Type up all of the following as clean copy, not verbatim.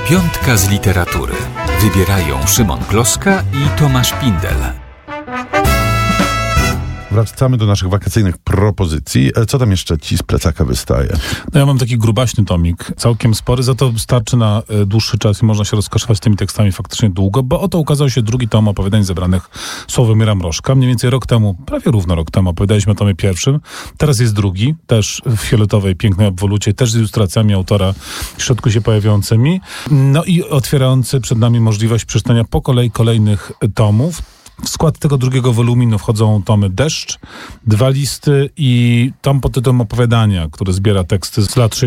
Piątka z literatury. Wybierają Szymon Kloska i Tomasz Pindel. Wracamy do naszych wakacyjnych propozycji. Co tam jeszcze ci z plecaka wystaje? No ja mam taki grubaśny tomik, całkiem spory, za to starczy na dłuższy czas i można się rozkoszować tymi tekstami faktycznie długo, bo oto ukazał się drugi tom opowiadań zebranych Sławomira Mrożka. Mniej więcej rok temu, prawie równo rok temu opowiadaliśmy o tomie pierwszym. Teraz jest drugi, też w fioletowej, pięknej obwolucie, też z ilustracjami autora w środku się pojawiającymi. No i otwierający przed nami możliwość przeczytania po kolei kolejnych tomów. W skład tego drugiego woluminu wchodzą tomy Deszcz, 2 listy i tom pod tytułem Opowiadania, który zbiera teksty z lat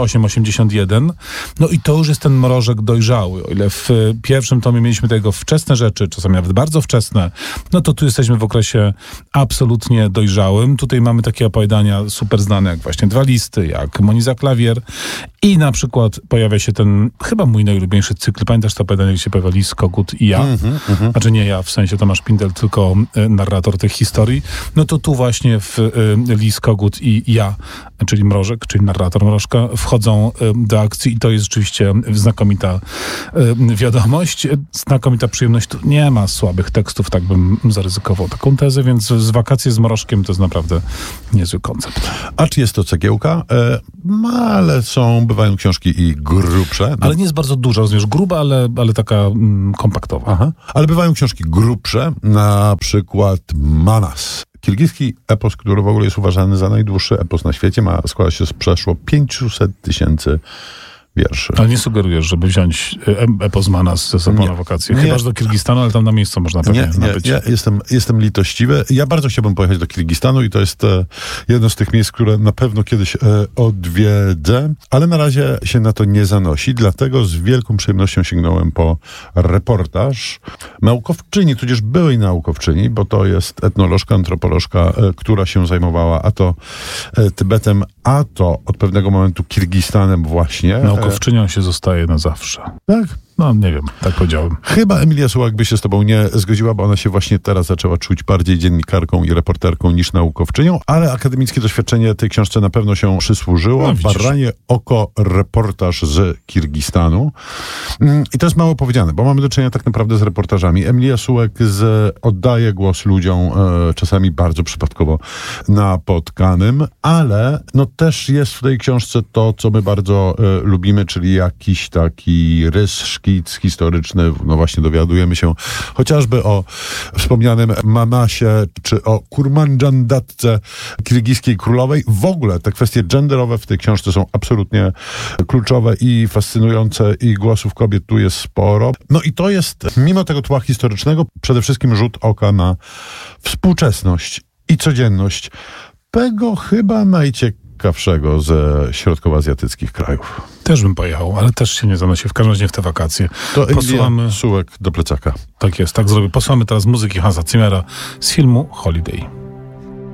68-81. No i to już jest ten Mrożek dojrzały. O ile w pierwszym tomie mieliśmy tego wczesne rzeczy, czasami nawet bardzo wczesne, no to tu jesteśmy w okresie absolutnie dojrzałym. Tutaj mamy takie opowiadania super znane, jak właśnie 2 listy, jak Moniza Klawier i na przykład pojawia się ten, chyba mój najulubieńszy cykl. Pamiętasz to opowiadanie, gdzie się pojawia Lis, Kogut i ja? Znaczy nie ja, w sensie Tomasz Pindel, tylko narrator tych historii. No to tu właśnie w Lis, Kogut i ja, czyli Mrożek, czyli narrator Mrożka, wchodzą do akcji i to jest rzeczywiście znakomita wiadomość, znakomita przyjemność. Tu nie ma słabych tekstów, tak bym zaryzykował taką tezę, więc z wakacje z Mrożkiem to jest naprawdę niezły koncept. A czy jest to cegiełka? Ale bywają książki i grubsze. No. Ale nie jest bardzo duża, rozumiesz, gruba, ale taka kompaktowa. Aha. Ale bywają książki grubsze, na przykład Manas. Kirgiski epos, który w ogóle jest uważany za najdłuższy epos na świecie, składa się z przeszło 500 000 wierszy. Ale nie sugerujesz, żeby wziąć epos Manas ze sobą na wakacje. Chyba, że do Kirgistanu, ale tam na miejscu można pewnie nabyć. Ja jestem litościwy. Ja bardzo chciałbym pojechać do Kirgistanu i to jest jedno z tych miejsc, które na pewno kiedyś odwiedzę, ale na razie się na to nie zanosi, dlatego z wielką przyjemnością sięgnąłem po reportaż naukowczyni, tudzież byłej naukowczyni, bo to jest etnolożka, antropolożka, która się zajmowała a to Tybetem, a to od pewnego momentu Kirgistanem właśnie. Naukowczynią się zostaje na zawsze. Tak? No, nie wiem, tak powiedziałem. Chyba Emilia Sułak by się z tobą nie zgodziła, bo ona się właśnie teraz zaczęła czuć bardziej dziennikarką i reporterką niż naukowczynią, ale akademickie doświadczenie tej książce na pewno się przysłużyło. No, Baranie oko, reportaż z Kirgistanu. I to jest mało powiedziane, bo mamy do czynienia tak naprawdę z reportażami. Emilia Sułak oddaje głos ludziom, czasami bardzo przypadkowo napotkanym, ale no też jest w tej książce to, co my bardzo lubimy, czyli jakiś taki rys, szkic historyczny. No właśnie dowiadujemy się chociażby o wspomnianym Manasie, czy o Kurmandżandatce kirgiskiej królowej. W ogóle te kwestie genderowe w tej książce są absolutnie kluczowe i fascynujące i głosów kobiet tu jest sporo. No i to jest, mimo tego tła historycznego, przede wszystkim rzut oka na współczesność i codzienność tego chyba najciekawszego ze środkowoazjatyckich krajów. Też bym pojechał, ale też się nie zanosi, w każdym razie w te wakacje. To Emilia Sułak do plecaka. Tak jest, tak zrobię. Posłuchamy teraz muzyki Hansa Zimmera z filmu Holiday.